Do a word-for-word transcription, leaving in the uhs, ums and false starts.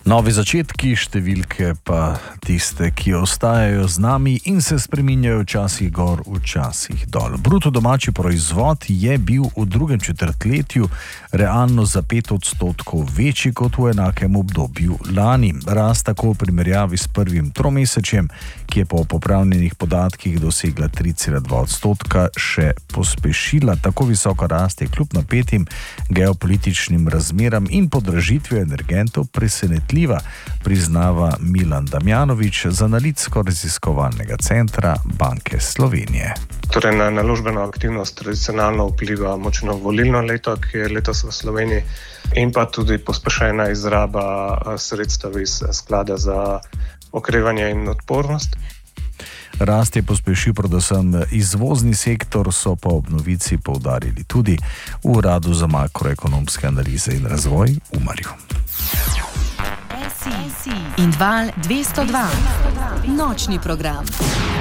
Novi začetki, številke pa tiste, ki ostajajo z nami in se spreminjajo včasih gor, včasih dol. Bruto domači proizvod je bil v drugem četrtletju realno za pet odstotkov večji kot v enakem obdobju lani. Rast tako v primerjavi s prvim tromesečjem, ki je po popravljenih podatkih dosegla tri cela dva odstotka, še pospešila. Tako visoka rast je kljub napetim geopolitičnim razmeram in podražitvijo energentov presenetljiva, priznava Milan Damjanovič z analitsko-raziskovalnega centra Banke Slovenije. Torej na naložbeno aktivnost tradicionalno vpliva močno volilno leto, ki je letos v Sloveniji, in pa tudi pospešena izraba sredstev iz sklada za okrevanje in odpornost. Rast je pospešil predvsem izvozni sektor, so pa ob novici poudarili tudi v Uradu za makroekonomske analize in razvoj v Umarju. In Val dvesto dva. Nočni program.